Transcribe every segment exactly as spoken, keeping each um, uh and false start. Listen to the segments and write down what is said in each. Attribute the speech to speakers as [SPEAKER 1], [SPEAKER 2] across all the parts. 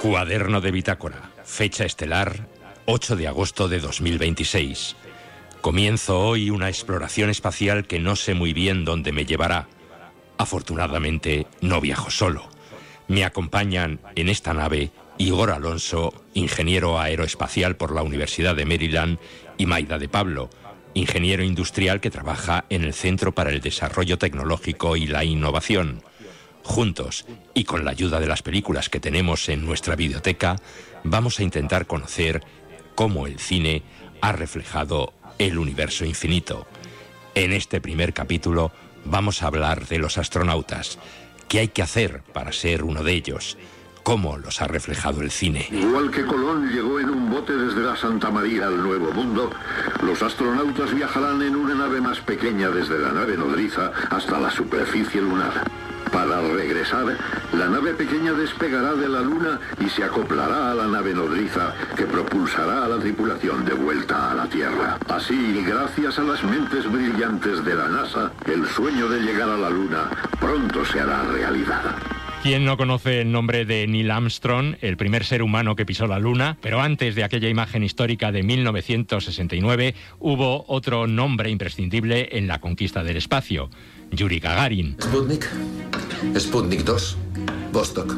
[SPEAKER 1] Cuaderno de bitácora. Fecha estelar, ocho de agosto de dos mil veintiséis. Comienzo hoy una exploración espacial que no sé muy bien dónde me llevará. Afortunadamente, no viajo solo. Me acompañan en esta nave Igor Alonso, ingeniero aeroespacial por la Universidad de Maryland, y Maida de Pablo, ingeniero industrial que trabaja en el Centro para el Desarrollo Tecnológico y la Innovación. Juntos, y con la ayuda de las películas que tenemos en nuestra biblioteca, vamos a intentar conocer cómo el cine ha reflejado el universo infinito. En este primer capítulo vamos a hablar de los astronautas. ¿Qué hay que hacer para ser uno de ellos? ¿Cómo los ha reflejado el cine?
[SPEAKER 2] Igual que Colón llegó en un bote desde la Santa María al Nuevo Mundo, los astronautas viajarán en una nave más pequeña desde la nave nodriza hasta la superficie lunar. Para regresar, la nave pequeña despegará de la Luna y se acoplará a la nave nodriza, que propulsará a la tripulación de vuelta a la Tierra. Así, gracias a las mentes brillantes de la NASA, el sueño de llegar a la Luna pronto se hará realidad.
[SPEAKER 1] ¿Quién no conoce el nombre de Neil Armstrong, el primer ser humano que pisó la Luna? Pero antes de aquella imagen histórica de mil novecientos sesenta y nueve, hubo otro nombre imprescindible en la conquista del espacio: Yuri Gagarin.
[SPEAKER 3] Sputnik, Sputnik dos, Vostok,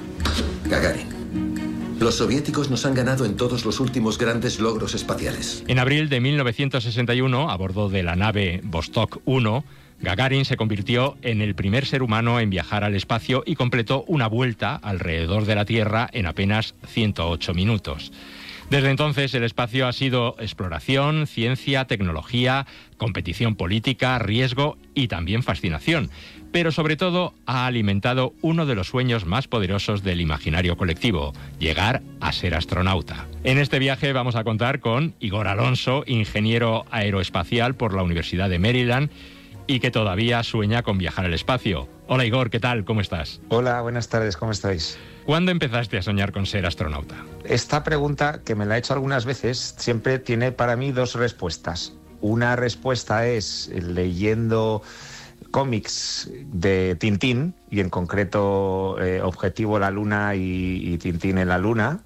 [SPEAKER 3] Gagarin. Los soviéticos nos han ganado en todos los últimos grandes logros espaciales.
[SPEAKER 1] En abril de mil novecientos sesenta y uno, a bordo de la nave Vostok uno, Gagarin se convirtió en el primer ser humano en viajar al espacio y completó una vuelta alrededor de la Tierra en apenas ciento ocho minutos. Desde entonces el espacio ha sido exploración, ciencia, tecnología, competición política, riesgo y también fascinación. Pero sobre todo ha alimentado uno de los sueños más poderosos del imaginario colectivo: llegar a ser astronauta. En este viaje vamos a contar con Igor Alonso, ingeniero aeroespacial por la Universidad de Maryland, y que todavía sueña con viajar al espacio. Hola Igor, ¿qué tal? ¿Cómo estás?
[SPEAKER 4] Hola, buenas tardes, ¿cómo estáis?
[SPEAKER 1] ¿Cuándo empezaste a soñar con ser astronauta?
[SPEAKER 4] Esta pregunta, que me la he hecho algunas veces, siempre tiene para mí dos respuestas. Una respuesta es leyendo cómics de Tintín, y en concreto eh, Objetivo la Luna y, y Tintín en la Luna.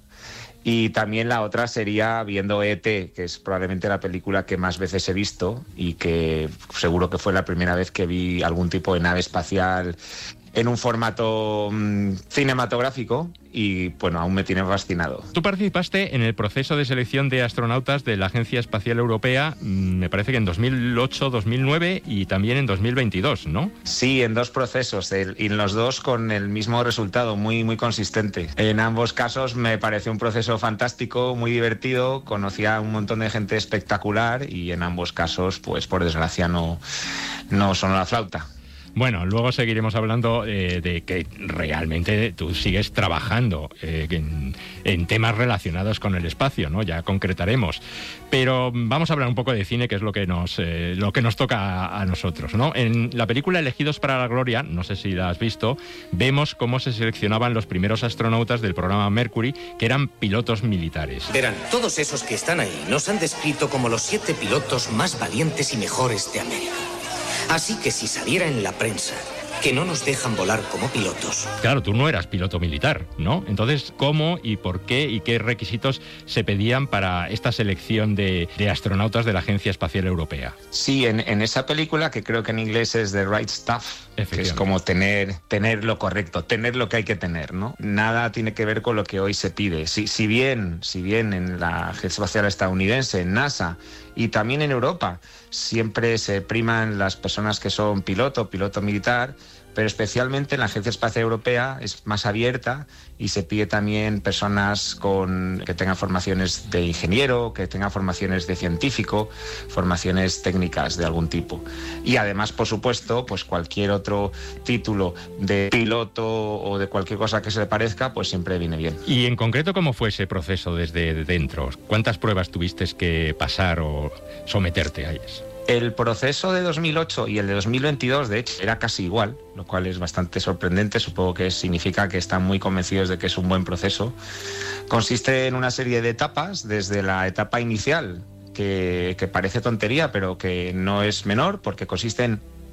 [SPEAKER 4] Y también la otra sería viendo E T, que es probablemente la película que más veces he visto y que seguro que fue la primera vez que vi algún tipo de nave espacial en un formato mmm, cinematográfico, y bueno, aún me tiene fascinado.
[SPEAKER 1] Tú participaste en el proceso de selección de astronautas de la Agencia Espacial Europea, me parece que en dos mil ocho, dos mil nueve y también en dos mil veintidós, ¿no?
[SPEAKER 4] Sí, en dos procesos, y en los dos con el mismo resultado, muy, muy consistente. En ambos casos me pareció un proceso fantástico, muy divertido, conocí a un montón de gente espectacular, y en ambos casos, pues por desgracia, no, no sonó la flauta.
[SPEAKER 1] Bueno, luego seguiremos hablando eh, de que realmente tú sigues trabajando eh, en, en temas relacionados con el espacio, ¿no? Ya concretaremos. Pero vamos a hablar un poco de cine, que es lo que nos, eh, lo que nos toca a, a nosotros, ¿no? En la película Elegidos para la Gloria, no sé si la has visto, vemos cómo se seleccionaban los primeros astronautas del programa Mercury, que eran pilotos militares.
[SPEAKER 5] Verán, todos esos que están ahí nos han descrito como los siete pilotos más valientes y mejores de América. Así que si saliera en la prensa que no nos dejan volar como pilotos...
[SPEAKER 1] Claro, tú no eras piloto militar, ¿no? Entonces, ¿cómo y por qué y qué requisitos se pedían para esta selección de, de astronautas de la Agencia Espacial Europea?
[SPEAKER 4] Sí, en, en esa película, que creo que en inglés es The Right Stuff, que es como tener, tener lo correcto, tener lo que hay que tener, ¿no? Nada tiene que ver con lo que hoy se pide. Si, si bien, si bien en la Agencia Espacial estadounidense, en NASA, y también en Europa, siempre se priman las personas que son piloto, piloto militar, pero especialmente en la Agencia Espacial Europea es más abierta y se pide también personas con, que tengan formaciones de ingeniero, que tengan formaciones de científico, formaciones técnicas de algún tipo. Y además, por supuesto, pues cualquier otro título de piloto o de cualquier cosa que se le parezca, pues siempre viene bien.
[SPEAKER 1] Y en concreto, ¿cómo fue ese proceso desde dentro? ¿Cuántas pruebas tuviste que pasar o someterte a ellas?
[SPEAKER 4] El proceso de dos mil ocho y el de dos mil veintidós, de hecho, era casi igual, lo cual es bastante sorprendente. Supongo que significa que están muy convencidos de que es un buen proceso. Consiste en una serie de etapas, desde la etapa inicial, que, que parece tontería, pero que no es menor, porque consiste en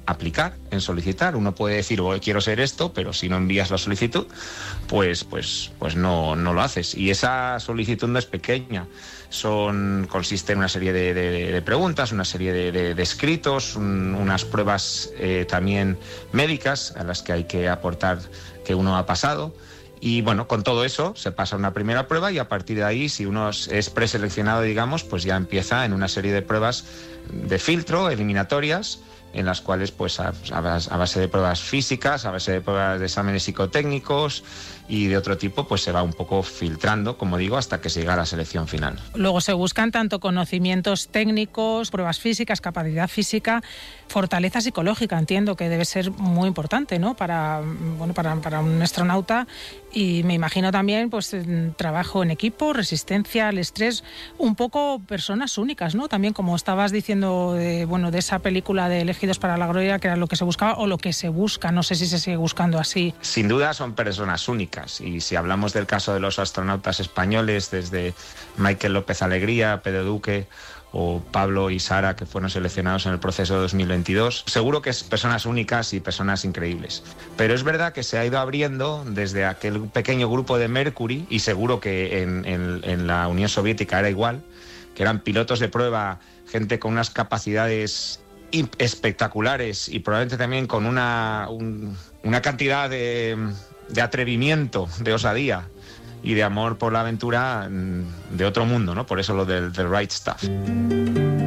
[SPEAKER 4] aplicar, en solicitar. Uno puede decir, oh, quiero ser esto, pero si no envías la solicitud, pues, pues, pues no, no lo haces. Y esa solicitud no es pequeña. Son, consiste en una serie de, de, de preguntas, una serie de, de, de escritos, un, unas pruebas eh, también médicas a las que hay que aportar que uno ha pasado. Y bueno, con todo eso se pasa una primera prueba y a partir de ahí, si uno es preseleccionado, digamos, pues ya empieza en una serie de pruebas de filtro, eliminatorias, en las cuales, pues a, a base de pruebas físicas, a base de pruebas de exámenes psicotécnicos y de otro tipo, pues se va un poco filtrando, como digo, hasta que se llega a la selección final.
[SPEAKER 6] Luego se buscan tanto conocimientos técnicos, pruebas físicas, capacidad física, fortaleza psicológica, entiendo que debe ser muy importante, ¿no? Para, bueno, para, para un astronauta, y me imagino también pues trabajo en equipo, resistencia al estrés, un poco personas únicas, ¿no? También, como estabas diciendo, de, bueno, de esa película de Elegidos para la Gloria, que era lo que se buscaba o lo que se busca, no sé si se sigue buscando así.
[SPEAKER 4] Sin duda son personas únicas. Y si hablamos del caso de los astronautas españoles, desde Michael López Alegría, Pedro Duque o Pablo y Sara, que fueron seleccionados en el proceso de dos mil veintidós, seguro que es personas únicas y personas increíbles. Pero es verdad que se ha ido abriendo desde aquel pequeño grupo de Mercury, y seguro que en, en, en la Unión Soviética era igual, que eran pilotos de prueba, gente con unas capacidades espectaculares y probablemente también con una, un, una cantidad de... de atrevimiento, de osadía y de amor por la aventura de otro mundo, ¿no? Por eso lo del The Right Stuff.